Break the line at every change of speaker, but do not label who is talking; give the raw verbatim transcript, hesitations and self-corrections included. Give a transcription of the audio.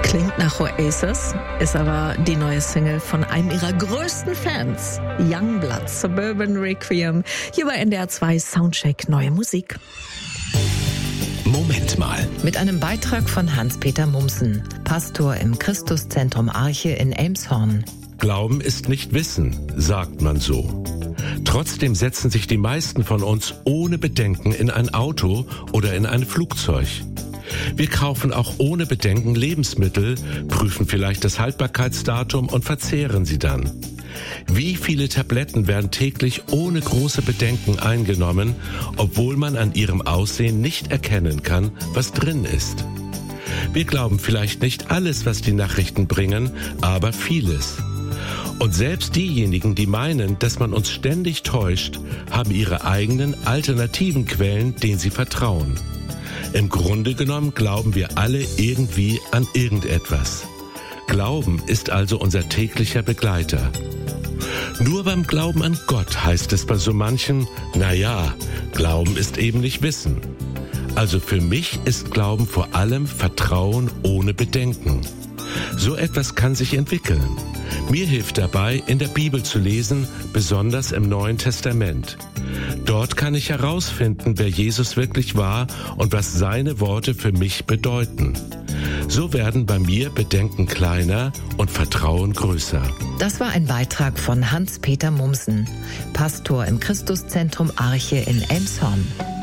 Klingt nach Oasis, ist aber die neue Single von einem ihrer größten Fans, Youngblood, Suburban Requiem. Hier bei N D R zwei Soundcheck Neue Musik.
Moment mal.
Mit einem Beitrag von Hans-Peter Mumsen, Pastor im Christuszentrum Arche in Elmshorn.
Glauben ist nicht Wissen, sagt man so. Trotzdem setzen sich die meisten von uns ohne Bedenken in ein Auto oder in ein Flugzeug. Wir kaufen auch ohne Bedenken Lebensmittel, prüfen vielleicht das Haltbarkeitsdatum und verzehren sie dann. Wie viele Tabletten werden täglich ohne große Bedenken eingenommen, obwohl man an ihrem Aussehen nicht erkennen kann, was drin ist? Wir glauben vielleicht nicht alles, was die Nachrichten bringen, aber vieles. Und selbst diejenigen, die meinen, dass man uns ständig täuscht, haben ihre eigenen alternativen Quellen, denen sie vertrauen. Im Grunde genommen glauben wir alle irgendwie an irgendetwas. Glauben ist also unser täglicher Begleiter. Nur beim Glauben an Gott heißt es bei so manchen, na ja, Glauben ist eben nicht Wissen. Also für mich ist Glauben vor allem Vertrauen ohne Bedenken. So etwas kann sich entwickeln. Mir hilft dabei, in der Bibel zu lesen, besonders im Neuen Testament. Dort kann ich herausfinden, wer Jesus wirklich war und was seine Worte für mich bedeuten. So werden bei mir Bedenken kleiner und Vertrauen größer.
Das war ein Beitrag von Hans-Peter Mumsen, Pastor im Christuszentrum Arche in Elmshorn.